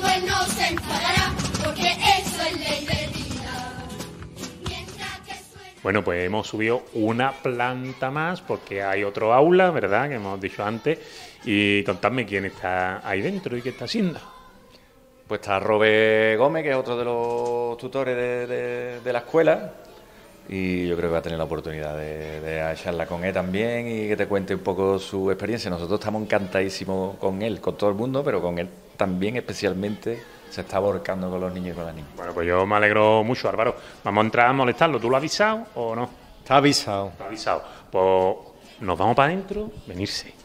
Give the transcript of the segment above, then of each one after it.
pues no se enfadará, porque eso es ley de vida. Mientras que suena... Bueno, pues hemos subido una planta más porque hay otro aula, ¿verdad?, que hemos dicho antes. Y contadme quién está ahí dentro y qué está haciendo. Pues está Robert Gómez, que es otro de los tutores de la escuela, y yo creo que va a tener la oportunidad de charlar con él también y que te cuente un poco su experiencia. Nosotros estamos encantadísimos con él, con todo el mundo, pero con él también especialmente se está volcando con los niños y con las niñas. Bueno, pues yo me alegro mucho, Álvaro. Vamos a entrar a molestarlo. ¿Tú lo has avisado o no? Está avisado. Está avisado. Pues nos vamos para adentro, venirse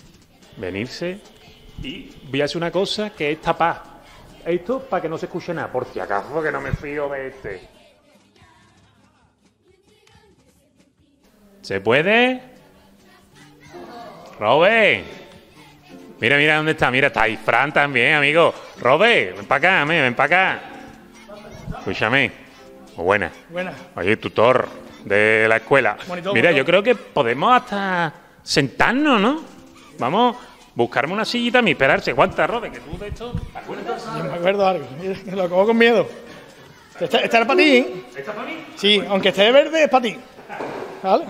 y voy a hacer una cosa que es tapar. Esto para que no se escuche nada, por si acaso, que no me fío de este. ¿Se puede? Robert. Mira dónde está. Mira, está ahí Fran también, amigo. Robert, ven para acá, ven para acá. Escúchame. Muy buena. Buena. Oye, tutor de la escuela. Monitor, Mira, monitor. yo creo que podemos hasta sentarnos, ¿no? Vamos, buscarme una sillita a mí, esperarse. Aguanta, Robert, que tú de esto... ¿Te acuerdas? Yo me acuerdo algo. Mira, que lo cojo con miedo. Esta es para ti, ¿eh? ¿Está para mí? Sí, aunque esté verde, es para ti. ¿Vale?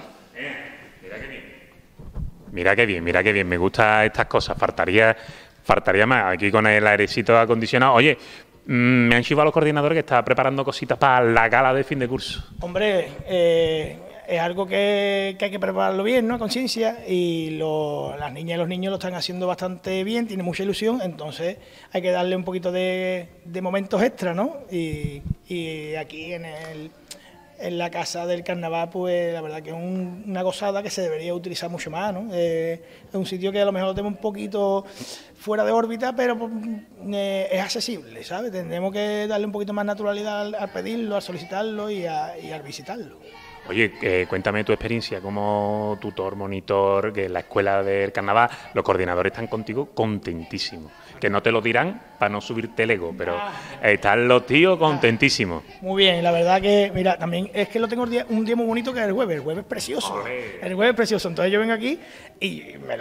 Mira qué bien, me gustan estas cosas. Faltaría más aquí con el airecito acondicionado. Oye, me han chivado los coordinadores que estaba preparando cositas para la gala de fin de curso. Hombre, es algo que hay que prepararlo bien, ¿no? A conciencia, y las niñas y los niños lo están haciendo bastante bien, tienen mucha ilusión, entonces hay que darle un poquito de momentos extra, ¿no? Y aquí en la casa del carnaval, pues la verdad que es una gozada que se debería utilizar mucho más, ¿no? Es un sitio que a lo mejor lo tenemos un poquito fuera de órbita, pero es accesible, ¿sabes? Tendremos que darle un poquito más naturalidad al pedirlo, al solicitarlo y al visitarlo. Oye, cuéntame tu experiencia como tutor, monitor, que en la escuela del carnaval los coordinadores están contigo contentísimos. Que no te lo dirán para no subirte el ego, pero están los tíos contentísimos. Muy bien, la verdad que, mira, también es que lo tengo un día muy bonito que es el jueves es precioso. Olé. El jueves es precioso, entonces yo vengo aquí y me